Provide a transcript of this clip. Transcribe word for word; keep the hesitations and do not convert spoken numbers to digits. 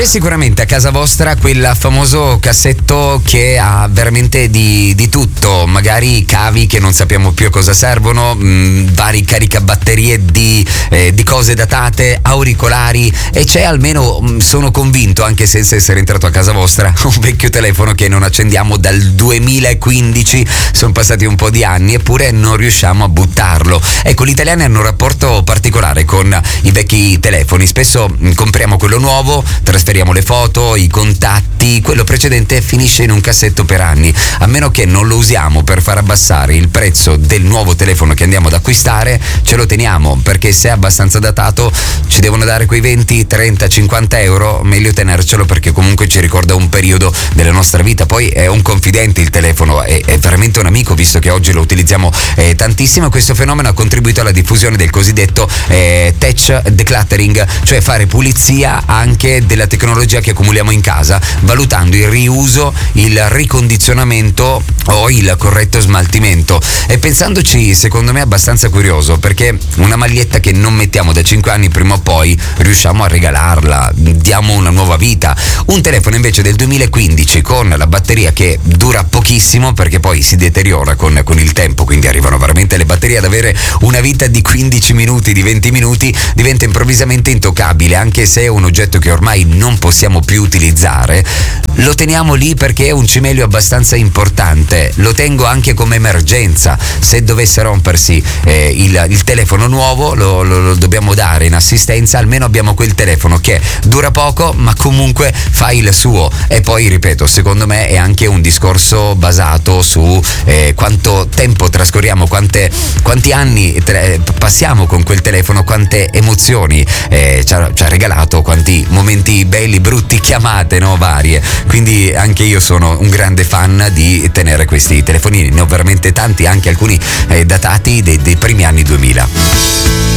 C'è sicuramente a casa vostra quel famoso cassetto che ha veramente di, di tutto, magari cavi che non sappiamo più a cosa servono, mh, vari caricabatterie di, eh, di cose datate, auricolari, e c'è almeno, mh, sono convinto, anche senza essere entrato a casa vostra, un vecchio telefono che non accendiamo dal duemilaquindici, sono passati un po' di anni eppure non riusciamo a buttarlo. Ecco, gli italiani hanno un rapporto particolare con i vecchi telefoni, spesso mh, compriamo quello nuovo, trasferiamo le foto, i contatti, quello precedente finisce in un cassetto per anni, a meno che non lo usiamo per far abbassare il prezzo del nuovo telefono che andiamo ad acquistare, ce lo teniamo, perché se è abbastanza datato ci devono dare quei venti, trenta, cinquanta euro, meglio tenercelo perché comunque ci ricorda un periodo della nostra vita. Poi è un confidente il telefono, è, è veramente un amico, visto che oggi lo utilizziamo eh, tantissimo. Questo fenomeno ha contribuito alla diffusione del cosiddetto eh, tech decluttering, cioè fare pulizia anche della tecnologia che accumuliamo in casa, valutando il riuso, il ricondizionamento o il corretto smaltimento. E pensandoci, secondo me è abbastanza curioso, perché una maglietta che non mettiamo da cinque anni, prima o poi riusciamo a regalarla, diamo una nuova vita. Un telefono invece del duemilaquindici con la batteria che dura pochissimo, perché poi si deteriora con, con il tempo, quindi arrivano veramente le batterie ad avere una vita di quindici minuti, di venti minuti, diventa improvvisamente intoccabile, anche se è un oggetto che ormai non possiamo più utilizzare. Lo teniamo lì perché è un cimelio abbastanza importante, lo tengo anche come emergenza. Se dovesse rompersi eh, il, il telefono nuovo, lo, lo, lo dobbiamo dare in assistenza, almeno abbiamo quel telefono che dura poco ma comunque fa il suo. E poi ripeto, secondo me è anche un discorso basato su eh, quanto tempo trascorriamo, quante, quanti anni tre, passiamo con quel telefono, quante emozioni eh, ci, ha, ci ha regalato, quanti momenti belli, brutti, chiamate, no, varie. Quindi anche io sono un grande fan di tenere questi telefonini, ne ho veramente tanti, anche alcuni eh, datati dei, dei primi anni duemila.